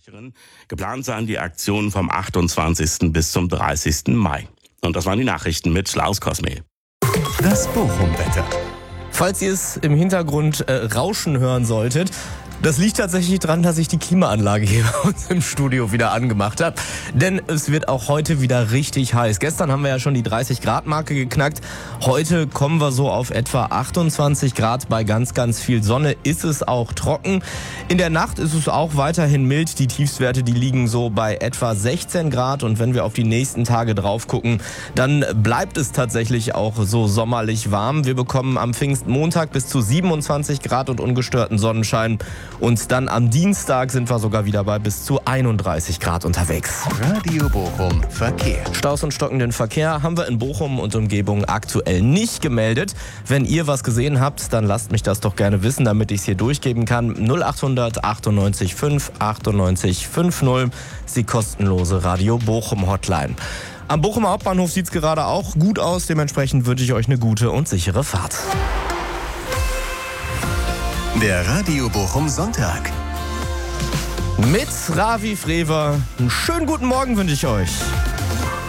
Geplant seien die Aktionen vom 28. bis zum 30. Mai. Und das waren die Nachrichten mit Lars Cosme. Das Bochum-Wetter. Falls ihr es im Hintergrund rauschen hören solltet, das liegt tatsächlich daran, dass ich die Klimaanlage hier bei uns im Studio wieder angemacht habe. Denn es wird auch heute wieder richtig heiß. Gestern haben wir ja schon die 30-Grad-Marke geknackt. Heute kommen wir so auf etwa 28 Grad bei ganz, ganz viel Sonne. Ist es auch trocken. In der Nacht ist es auch weiterhin mild. Die Tiefstwerte, die liegen so bei etwa 16 Grad. Und wenn wir auf die nächsten Tage drauf gucken, dann bleibt es tatsächlich auch so sommerlich warm. Wir bekommen am Pfingstmontag bis zu 27 Grad und ungestörten Sonnenschein. Und dann am Dienstag sind wir sogar wieder bei bis zu 31 Grad unterwegs. Radio Bochum Verkehr. Staus und stockenden Verkehr haben wir in Bochum und Umgebung aktuell nicht gemeldet. Wenn ihr was gesehen habt, dann lasst mich das doch gerne wissen, damit ich es hier durchgeben kann. 0800 98 5 98 50 ist die kostenlose Radio Bochum Hotline. Am Bochumer Hauptbahnhof sieht es gerade auch gut aus. Dementsprechend wünsche ich euch eine gute und sichere Fahrt. Der Radio Bochum Sonntag. Mit Ravi Frewer. Einen schönen guten Morgen wünsche ich euch.